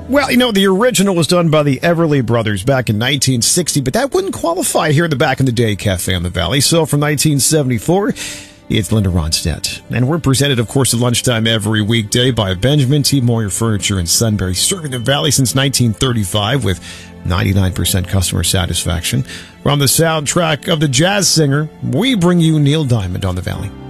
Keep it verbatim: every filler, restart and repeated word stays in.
Well, you know, the original was done by the Everly Brothers back in nineteen sixty, but that wouldn't qualify here in the Back in the Day Cafe on the Valley. So from nineteen seventy-four, it's Linda Ronstadt. And we're presented, of course, at lunchtime every weekday by Benjamin T. Moyer Furniture in Sunbury, serving the Valley since nineteen thirty-five with ninety-nine percent customer satisfaction. From the soundtrack of The Jazz Singer, we bring you Neil Diamond on the Valley.